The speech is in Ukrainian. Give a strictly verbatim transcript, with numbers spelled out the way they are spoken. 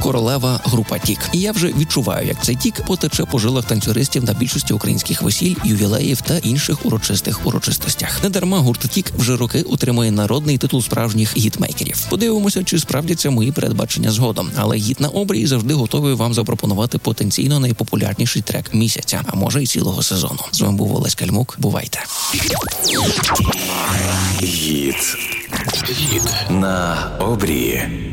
королева група Тік. І я вже відчуваю, як цей тік потече по жилах танцюристів на більшості українських весіль, ювілеїв та інших урочистих урочистостях. Недарма гурт Тік вже роки утримує народний титул справжніх гітмейкерів. Подивимося, чи справдяться мої передбачення згодом. Але гіт на обрії завжди готовий вам запропонувати потенційно найпопулярніший трек місяця, а може й цілого сезону. З вами був Олесь Кальмук. Бувайте. Гіт. Гіт на обрії.